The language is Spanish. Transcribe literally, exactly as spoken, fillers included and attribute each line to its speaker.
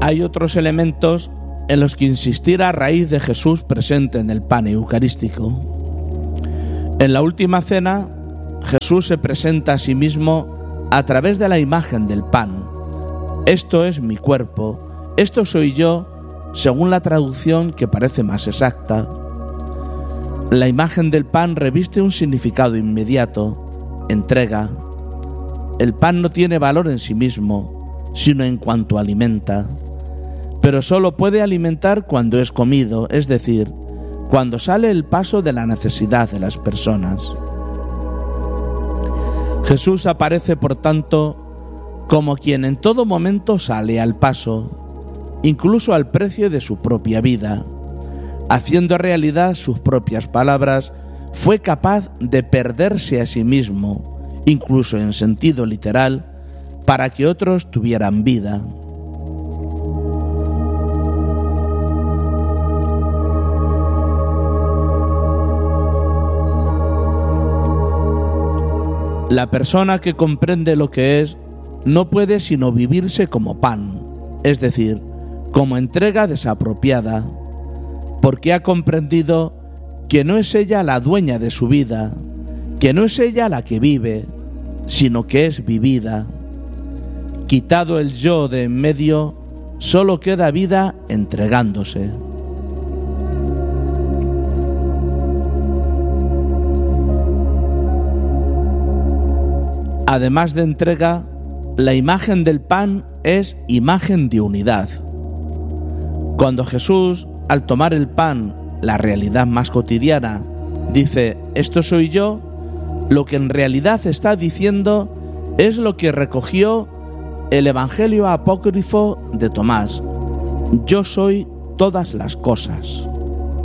Speaker 1: hay otros elementos en los que insistir a raíz de Jesús presente en el pan eucarístico. En la última cena, Jesús se presenta a sí mismo a través de la imagen del pan. Esto es mi cuerpo, esto soy yo, según la traducción que parece más exacta. La imagen del pan reviste un significado inmediato, entrega. El pan no tiene valor en sí mismo, sino en cuanto alimenta, pero solo puede alimentar cuando es comido, es decir, cuando sale el paso de la necesidad de las personas. Jesús aparece, por tanto, como quien en todo momento sale al paso, incluso al precio de su propia vida. Haciendo realidad sus propias palabras, fue capaz de perderse a sí mismo, incluso en sentido literal, para que otros tuvieran vida. La persona que comprende lo que es no puede sino vivirse como pan, es decir, como entrega desapropiada, porque ha comprendido que no es ella la dueña de su vida, que no es ella la que vive, sino que es vivida. Quitado el yo de en medio, solo queda vida entregándose. Además de entrega, la imagen del pan es imagen de unidad. Cuando Jesús, al tomar el pan, la realidad más cotidiana, dice, esto soy yo, lo que en realidad está diciendo es lo que recogió el Evangelio apócrifo de Tomás: yo soy todas las cosas.